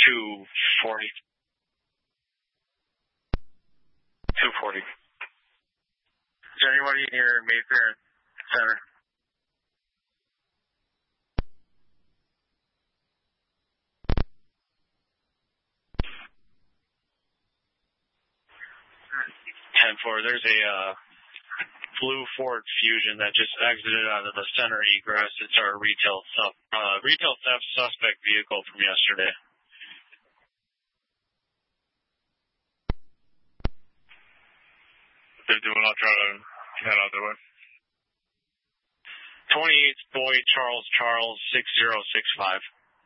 240. 240. Is there anybody near Mayfair Center? There's a blue Ford Fusion that just exited out of the center egress. It's our retail theft suspect vehicle from yesterday. They're doing, I'll try to head out their way. 28th Boyd Charles 6065.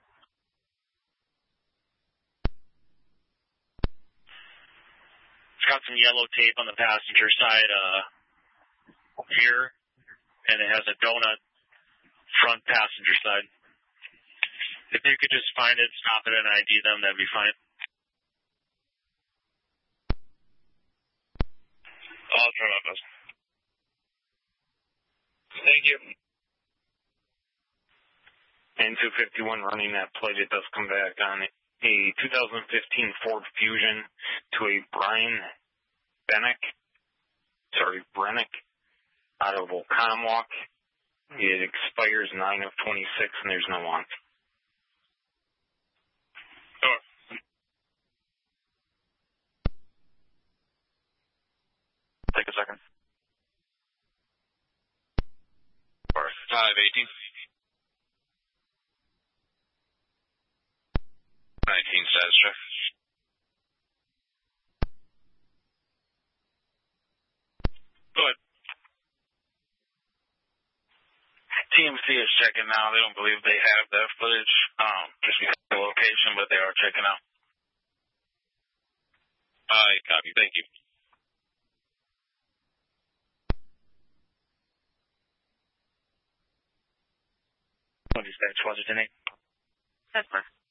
It's got some yellow tape on the passenger side here, and it has a donut front passenger side. If you could just find it, stop it, and ID them, that'd be fine. I'll try my best. Thank you. And 251 running that plate, it does come back on a 2015 Ford Fusion to a Brennick out of Oconomowoc. It expires 9 of 26 and there's no on. Take a second. 518. 19 status check. Go ahead. TMC is checking now. They don't believe they have that footage, just because of the location, but they are checking out. I copy. Thank you. What is that? 12 to 10? That's fine.